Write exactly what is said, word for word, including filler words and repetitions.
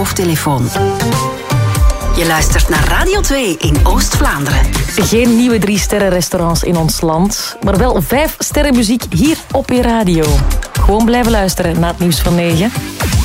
hoofdtelefoon. Je luistert naar Radio twee in Oost-Vlaanderen. Geen nieuwe drie-sterren-restaurants in ons land, maar wel vijf sterren muziek hier op je radio. Gewoon blijven luisteren na het nieuws van negen.